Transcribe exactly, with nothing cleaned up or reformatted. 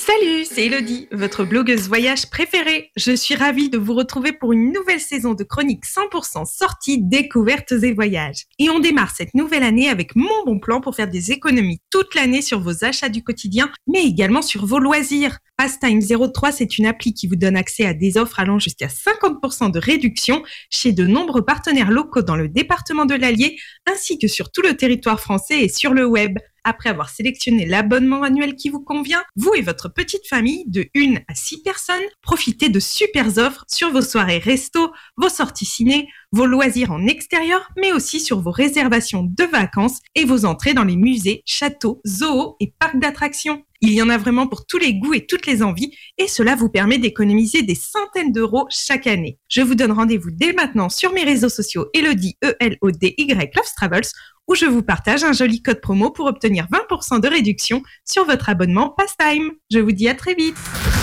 Salut, c'est Elodie, votre blogueuse voyage préférée. Je suis ravie de vous retrouver pour une nouvelle saison de chroniques cent pour cent sorties, découvertes et voyages. Et on démarre cette nouvelle année avec mon bon plan pour faire des économies toute l'année sur vos achats du quotidien, mais également sur vos loisirs. Pastime zéro trois, c'est une appli qui vous donne accès à des offres allant jusqu'à cinquante pour cent de réduction chez de nombreux partenaires locaux dans le département de l'Allier, ainsi que sur tout le territoire français et sur le web. Après avoir sélectionné l'abonnement annuel qui vous convient, vous et votre petite famille de une à six personnes, profitez de super offres sur vos soirées resto, vos sorties ciné, vos loisirs en extérieur, mais aussi sur vos réservations de vacances et vos entrées dans les musées, châteaux, zoos et parcs d'attractions. Il y en a vraiment pour tous les goûts et toutes les envies et cela vous permet d'économiser des centaines d'euros chaque année. Je vous donne rendez-vous dès maintenant sur mes réseaux sociaux Elodie, E L O D Y Loves Travels, où je vous partage un joli code promo pour obtenir vingt pour cent de réduction sur votre abonnement Pastime. Je vous dis à très vite.